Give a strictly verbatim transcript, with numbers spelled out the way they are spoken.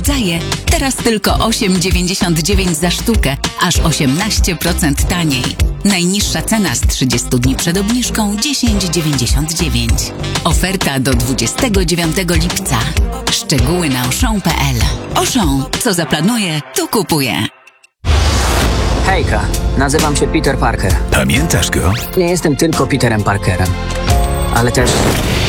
rodzaje, teraz tylko osiem dziewięćdziesiąt dziewięć za sztukę, aż osiemnaście procent taniej. Najniższa cena z trzydziestu dni przed obniżką dziesięć dziewięćdziesiąt dziewięć. Oferta do dwudziestego dziewiątego lipca. Szczegóły na auchan kropka p l. Auchan, co zaplanuje, to kupuje. Hejka, nazywam się Peter Parker. Pamiętasz go? Nie jestem tylko Peterem Parkerem, ale też